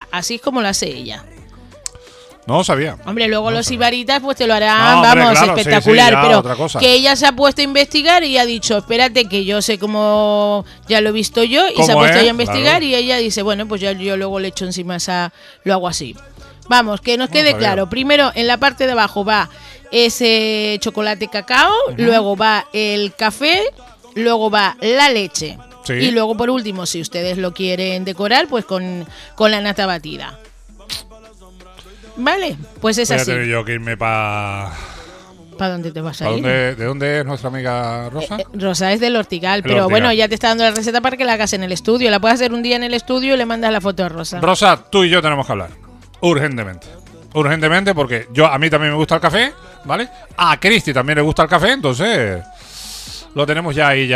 así es como lo hace ella. No sabía. Hombre, luego no los sabía. ibaritas pues te lo harán, No, hombre, vamos, claro, espectacular. sí, ya, pero otra cosa. que ella se ha puesto a investigar y ha dicho, espérate que yo sé cómo ya lo he visto yo, y se ha ¿Cómo puesto es? ella a investigar, Claro. y ella dice, bueno, pues yo luego le echo encima lo hago así. Vamos, que nos quede sabía. claro. Primero, en la parte de abajo va ese chocolate cacao, luego va el café, luego va la leche. Sí. Y luego, por último, si ustedes lo quieren decorar, pues con la nata batida. Vale, pues es Voy a así. tener yo que irme para... ¿Para dónde te vas a ir? ¿De dónde es nuestra amiga Rosa? Rosa es del Ortigal, El pero Ortigal. bueno, ya te está dando la receta para que la hagas en el estudio. La puedes hacer un día en el estudio y le mandas la foto a Rosa. Rosa, tú y yo tenemos que hablar. Urgentemente. Urgentemente porque a mí también me gusta el café, ¿vale? A Cristi también le gusta el café, entonces lo tenemos ya ahí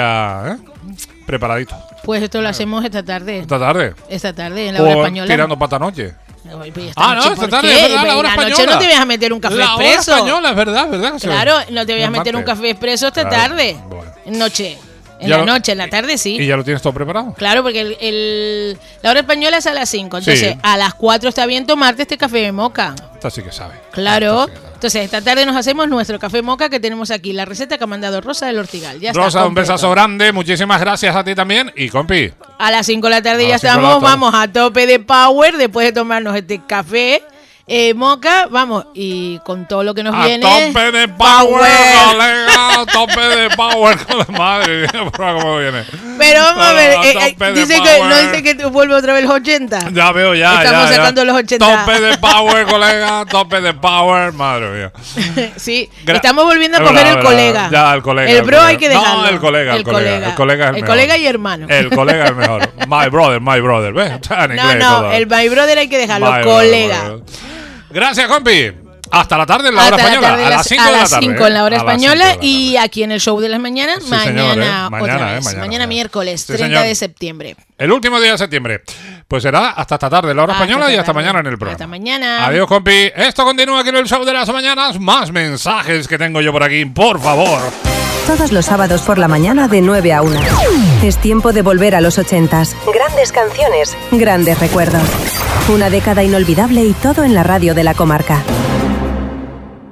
preparadito. Pues esto lo hacemos esta tarde. Esta tarde. Esta tarde, en la hora O española. tirando pata noche. Ay, pues No, esta noche, esta ¿por tarde, qué? es verdad, la hora En española. noche no te vayas a meter un café La hora expreso. española, es verdad que se- Claro, no te vayas a es meter un martes. café expreso esta Claro, tarde. bueno. Noche. En Ya la lo- noche, en la tarde sí. ¿Y ya lo tienes todo preparado? Claro, porque la hora española es a las 5. Entonces, Sí. a las 4 está bien tomarte este café de moca. Esta sí que sabe. Claro. Esta sí que sabe. Entonces, esta tarde nos hacemos nuestro café moca que tenemos aquí. La receta que ha mandado Rosa del Ortigal. Ya está, Rosa, un completo. besazo grande. Muchísimas gracias a ti también. Y compi, A las 5 de la tarde A ya las 5 de la estamos, tarde. vamos a tope de power después de tomarnos este café moca, vamos, y con todo lo que nos a viene. tope de power, colega, a tope de power. Madre mía, por cómo viene. Pero vamos a ver, A tope de dice power. no dice que vuelve otra vez los 80. Ya veo, ya. Estamos ya. sacando los 80. Tope de power, colega, tope de power. Madre mía. Sí, Gra- estamos volviendo a Es coger verdad, el colega. Ya, el colega. El el bro colega. hay que dejarlo. No, el colega. El colega es el mejor. colega y hermano. El colega es el mejor. My brother. ¿Ves? Está en No, inglés no, todo. el my brother hay que dejarlo, My colega. brother. Gracias, compi. Hasta la tarde en la hora Hasta española. tarde, A las 5 de la tarde. 5 en la hora A las 5 de española la tarde. y aquí en el show de las mañanas, Sí, mañana, señor, otra mañana, vez. Mañana miércoles, Sí, 30 señor. de septiembre. El último día de septiembre. Pues será hasta esta tarde en la hora española y hasta mañana en el programa. Hasta mañana. Adiós, compi. Esto continúa aquí en el show de las mañanas. Más mensajes que tengo yo por aquí, por favor. Todos los sábados por la mañana de 9 a 1. Es tiempo de volver a los 80s. Grandes canciones, grandes recuerdos. Una década inolvidable y todo en la radio de la comarca.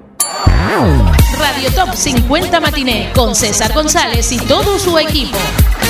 Radio Top 50 Matiné con César González y todo su equipo.